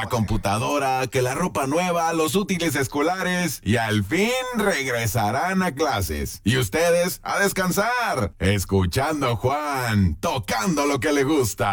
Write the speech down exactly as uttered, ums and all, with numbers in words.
la computadora, que la ropa nueva, los útiles escolares y al fin regresarán a clases. Y ustedes a descansar, escuchando a Juan, tocando lo que le gusta.